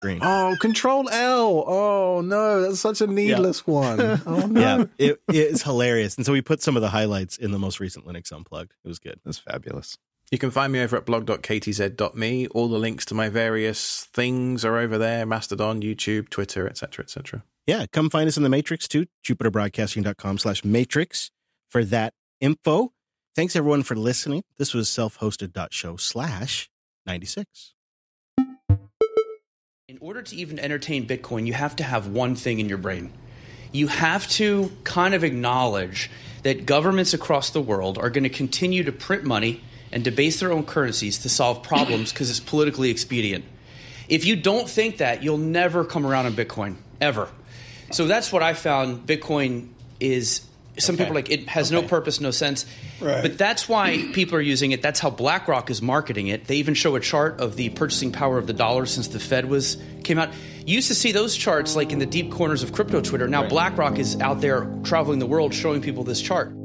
screen. Oh, Control L. Oh, no, that's such a needless one. Oh, no. Yeah, it is hilarious. And so we put some of the highlights in the most recent Linux Unplugged. It was good. That's fabulous. You can find me over at blog.ktz.me. All the links to my various things are over there. Mastodon, YouTube, Twitter, etc., etc. Yeah, come find us in the Matrix too. JupiterBroadcasting.com/Matrix for that info. Thanks everyone for listening. This was selfhosted.show/96. In order to even entertain Bitcoin, you have to have one thing in your brain. You have to kind of acknowledge that governments across the world are going to continue to print money and debase their own currencies to solve problems because it's politically expedient. If you don't think that, you'll never come around on Bitcoin, ever. So that's what I found Bitcoin is. Some people are like, it has no purpose, no sense. Right. But that's why people are using it. That's how BlackRock is marketing it. They even show a chart of the purchasing power of the dollar since the Fed came out. You used to see those charts like in the deep corners of crypto Twitter. Now BlackRock is out there traveling the world showing people this chart.